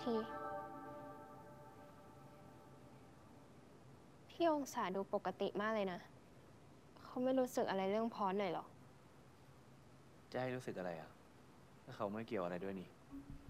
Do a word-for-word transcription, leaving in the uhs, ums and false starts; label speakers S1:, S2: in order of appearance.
S1: ทีพี่องศาดูปกติมากเลยนะเขาไม่รู้สึกอะไรเรื่องพอสหน่อยหรอ
S2: จะให้รู้สึกอะไรอ่ะถ้าเขาไม่เกี่ยวอะไรด้วยนี่